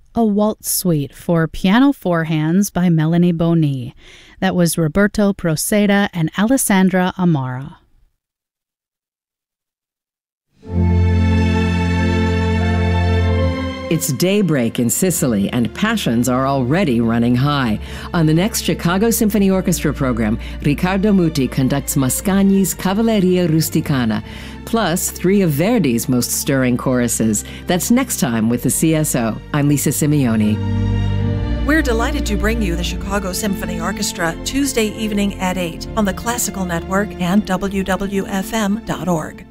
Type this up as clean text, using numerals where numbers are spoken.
a waltz suite for piano four hands by Melanie Boni. That was Roberto Proceda and Alessandra Amara. It's daybreak in Sicily, and passions are already running high. On the next Chicago Symphony Orchestra program, Riccardo Muti conducts Mascagni's Cavalleria Rusticana, plus 3 of Verdi's most stirring choruses. That's next time with the CSO. I'm Lisa Simeoni. We're delighted to bring you the Chicago Symphony Orchestra Tuesday evening at 8 on the Classical Network and WWFM.org.